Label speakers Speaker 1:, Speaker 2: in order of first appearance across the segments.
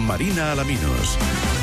Speaker 1: amb Marina Alaminos.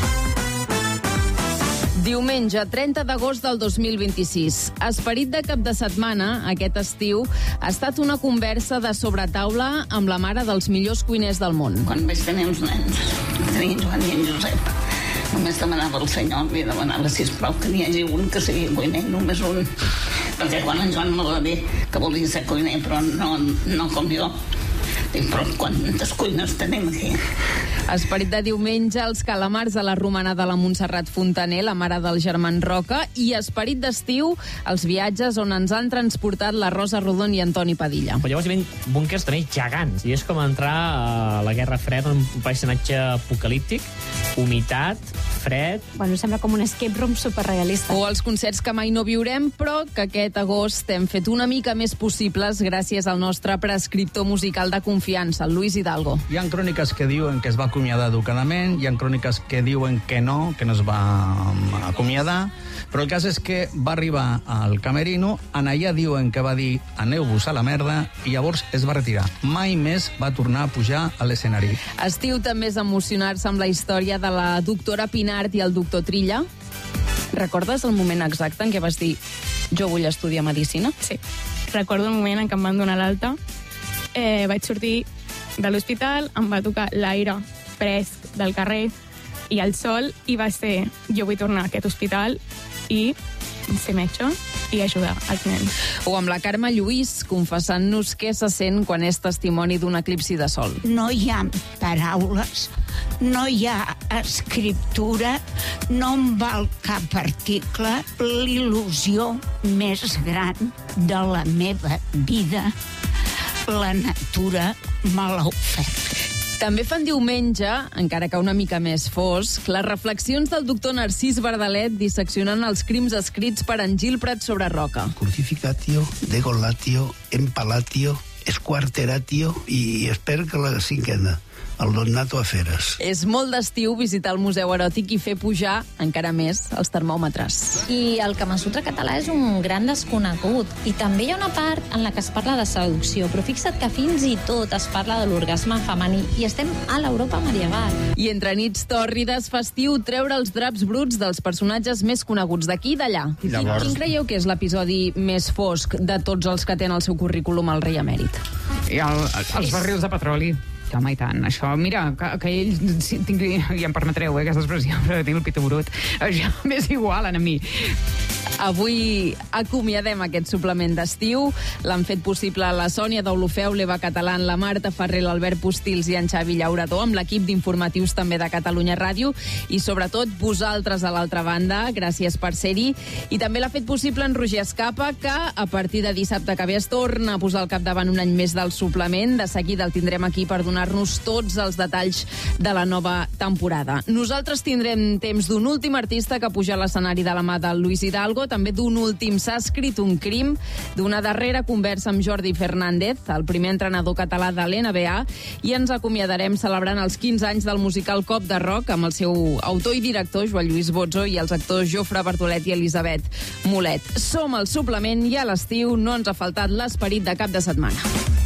Speaker 2: Diumenge, 30 d'agost del 2026. Esperit de cap de setmana, aquest estiu, ha estat una conversa de sobretaula amb la mare dels millors cuiners del món.
Speaker 3: Quan vaig tenir uns nens, tenia en Joan i en Josep, només demanava al senyor, li demanava, sisplau, que n'hi hagi un que sigui cuiner, només un. Perquè quan en Joan me va dir que volia ser cuiner, però no com jo, dic, però quantes cuines tenim aquí?
Speaker 2: Esperit de diumenge, els calamars a la romana de la Montserrat Fontaner, la mare del Germán Roca, i esperit d'estiu, els viatges on ens han transportat la Rosa Rodon i Antoni Padilla.
Speaker 4: Però llavors hi havia búnquers també gegants, i és com entrar a la Guerra Freda, un paisatge apocalíptic, humitat, fred...
Speaker 5: Bueno, sembla com un escape room superrealista.
Speaker 2: O els concerts que mai no viurem, però que aquest agost hem fet una mica més possibles gràcies al nostre prescriptor musical de confiança, el Luis Hidalgo.
Speaker 6: Hi ha cròniques que diuen que es va acomiadar educadament, hi ha cròniques que diuen que no es va acomiadar, però el cas és que va arribar al camerino, en allà diuen que va dir aneu-vos a la merda, i llavors es va retirar. Mai més va tornar a pujar a l'escenari.
Speaker 2: Estiu també és emocionar-se amb la història de la doctora Pinart i el doctor Trilla. Recordes el moment exacte en què vas dir jo vull estudiar Medicina?
Speaker 7: Sí. Recordo el moment en què em van donar l'alta. Vaig sortir de l'hospital, em va tocar l'aire fresc del carrer i el sol, i va ser jo vull tornar a aquest hospital i ser metge i ajudar els nens.
Speaker 2: O amb la Carme Lluís, confessant-nos què se sent quan és testimoni d'un eclipsi de sol.
Speaker 8: No hi ha paraules, no hi ha escriptura, no em val cap article. L'il·lusió més gran de la meva vida, la natura me l'ha ofert.
Speaker 2: També fan diumenge, encara que una mica més fosc, les reflexions del doctor Narcís Bardalet disseccionant els crims escrits per en Gil Prat sobre Roca.
Speaker 9: Crucificatio, degolatio, empalatio, esquarteratio i espero que la cinquena, el donnato a feres.
Speaker 2: És molt d'estiu visitar el Museu Eròtic i fer pujar encara més els termòmetres.
Speaker 5: I el Kama Sutra català és un gran desconegut. I també hi ha una part en la que es parla de seducció, però fixa't que fins i tot es parla de l'orgasme femení i estem a l'Europa medieval.
Speaker 2: I entre nits tòrrides, festiu, treure els draps bruts dels personatges més coneguts d'aquí i d'allà. Quin creieu que és l'episodi més fosc de tots els que tenen el seu currículum al rei emèrit?
Speaker 10: I els barrils de petroli. Home, i tant. Això, mira, que ell tingui, ja em permetreu, aquesta expressió, però tinc el pito brut. Això m'és igual a mi.
Speaker 2: Avui acomiadem aquest suplement d'estiu. L'han fet possible la Sònia d'Olofeu, l'Eva Catalán, la Marta Ferrer, l'Albert Postils i en Xavi Llaurador, amb l'equip d'informatius també de Catalunya Ràdio, i sobretot vosaltres a l'altra banda, gràcies per ser-hi. I també l'ha fet possible en Roger Escapa, que a partir de dissabte que ve es torna a posar al capdavant un any més del suplement. De seguida el tindrem aquí per donar-nos tots els detalls de la nova temporada. Nosaltres tindrem temps d'un últim artista que puja a l'escenari de la mà del Luis Hidalgo, també d'un últim S'ha escrit un crim, d'una darrera conversa amb Jordi Fernández, el primer entrenador català de l'NBA, i ens acomiadarem celebrant els 15 anys del musical Cop de Rock amb el seu autor i director, Joan Lluís Bozzo, i els actors Jofre Bertolet i Elisabet Molet. Som al suplement i a l'estiu no ens ha faltat l'esperit de cap de setmana.